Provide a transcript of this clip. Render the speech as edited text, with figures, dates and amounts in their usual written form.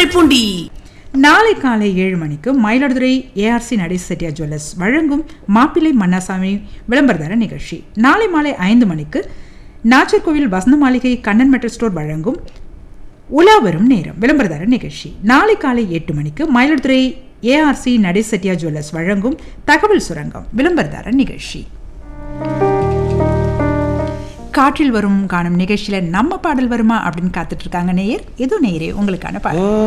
திருத்துறைப்பூண்டி. நாளை காலை 7 மணிக்கு மயிலாடுதுறை ஏஆர்சி நடேச செட்டியார் ஜுவல்லர்ஸ் வழங்கும் மாப்பிள்ளை மன்னாசாமி விளம்பரதார நிகழ்ச்சி. நாளை மாலை 5 மணிக்கு நாச்சர்கோவில் வசந்த மாளிகை கண்ணன் மெட்டல் ஸ்டோர் வழங்கும் உலா வரும் நேரம் விளம்பரதார நிகழ்ச்சி. நாளை காலை 8 மணிக்கு மயிலாடுதுறை ஏஆர்சி நடேச செட்டியார் ஜுவல்லர்ஸ் வழங்கும் தகவல் சுரங்கம் விளம்பரதார நிகழ்ச்சி. காற்றில் வரும் காணும் நிகழ்ச்சியில நம்ம பாடல் வருமா அப்படின்னு காத்துட்டு இருக்காங்க நேயர். ஏதோ நேயரே உங்களுக்கான பாடல்.